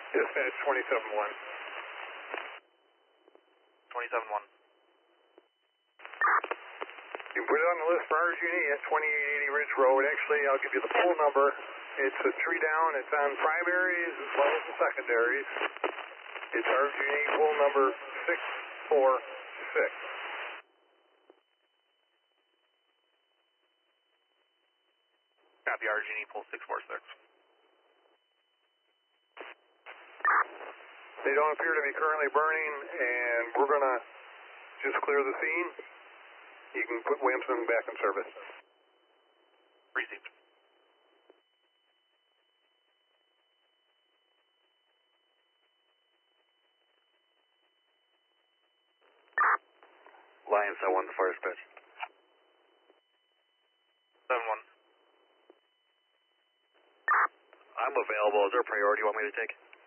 Dispatch 27-1. 27-1. You can put it on the list for RG&E at 2880 Ridge Road. Actually, I'll give you the pool number. It's a 3 down. It's on primaries as well as the secondaries. It's RG&E pool number 646. Copy, RG&E pool 646. They don't appear to be currently burning, and we're going to just clear the scene. You can put Williamson back in service. Received. Lions, I won the fire dispatch. 7-1. I'm available. Is there a priority you want me to take?